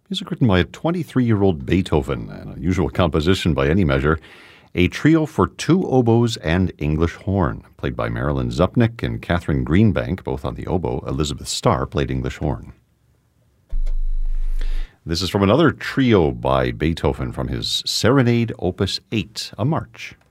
Music written by a 23-year-old Beethoven, an unusual composition by any measure. A trio for two oboes and English horn, played by Marilyn Zupnik and Catherine Greenbank, both on the oboe. Elizabeth Starr played English horn. This is from another trio by Beethoven from his Serenade Opus 8, a march.